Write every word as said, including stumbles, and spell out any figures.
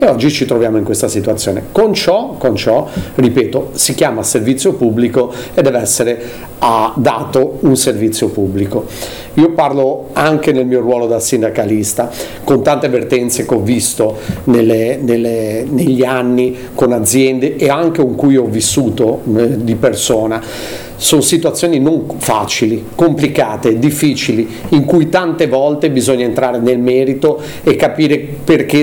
E oggi ci troviamo in questa situazione. Con ciò, con ciò, ripeto, si chiama servizio pubblico e deve essere ah, dato un servizio pubblico. Io parlo anche nel mio ruolo da sindacalista, con tante vertenze che ho visto nelle, nelle, negli anni con aziende e anche con cui ho vissuto eh, di persona. Sono situazioni non facili, complicate, difficili, in cui tante volte bisogna entrare nel merito e capire perché